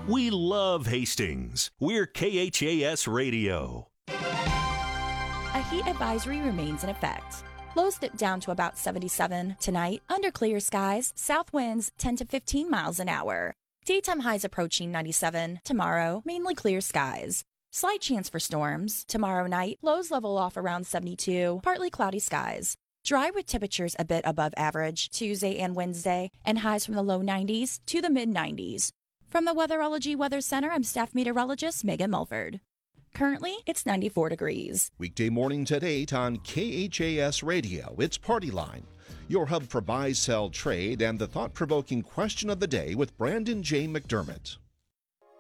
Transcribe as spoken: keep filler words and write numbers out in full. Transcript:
We love Hastings. We're K H A S Radio. A heat advisory remains in effect. Lows dip down to about seventy-seven tonight. Under clear skies, south winds ten to fifteen miles an hour. Daytime highs approaching ninety-seven. Tomorrow, mainly clear skies. Slight chance for storms. Tomorrow night, lows level off around seventy-two. Partly cloudy skies. Dry with temperatures a bit above average Tuesday and Wednesday, and highs from the low nineties to the mid nineties. From the Weatherology Weather Center, I'm staff meteorologist Megan Mulford. Currently, it's ninety-four degrees. Weekday mornings at eight on K H A S Radio. It's Party Line, your hub for buy, sell, trade, and the thought-provoking question of the day with Brandon J. McDermott.